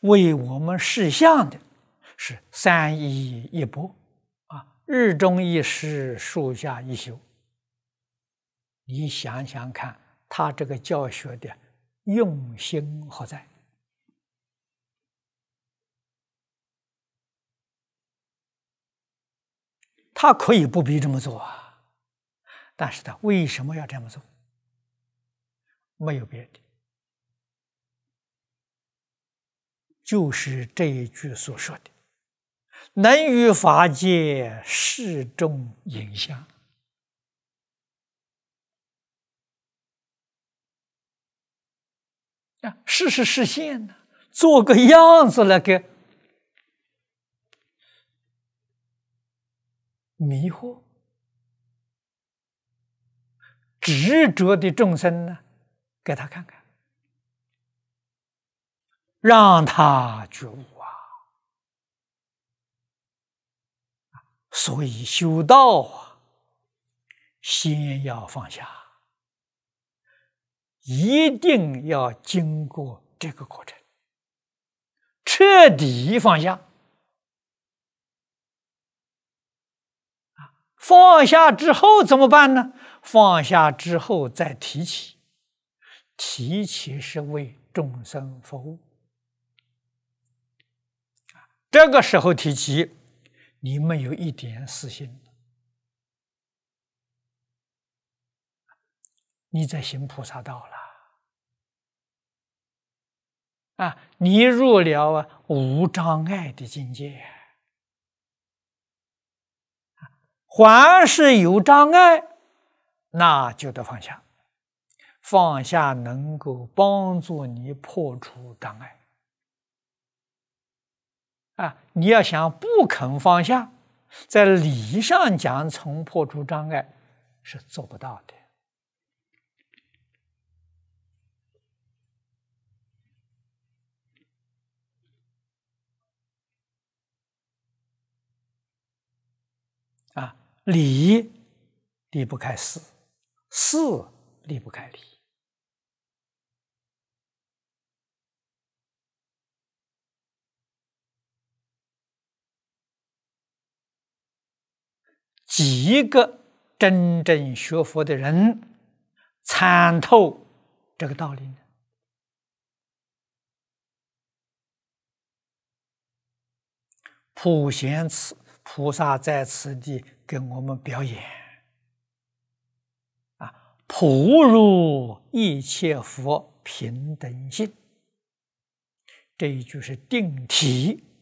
为我们示相的是三依一钵啊，日中一时，树下一宿。你想想看，他这个教学的用心何在？他可以不必这么做啊，但是他为什么要这么做？没有别的，就是这一句所说的“能于法界示众影像”。示是示现呢，做个样子来给迷惑执着的众生呢，给他看看，让他觉悟啊。所以修道啊，先要放下，一定要经过这个过程，彻底放下。放下之后怎么办呢？放下之后再提起，提起是为众生服务。这个时候提起，你没有一点私心，你在行菩萨道了。你入了无障碍的境界。凡是有障碍，那就得放下。放下能够帮助你破除障碍。你要想不肯放下，在理上讲从破除障碍是做不到的。理离不开事，事离不开理。几个真正学佛的人参透这个道理呢？普贤菩萨在此地给我们表演普入一切佛平等性，这一句是定题，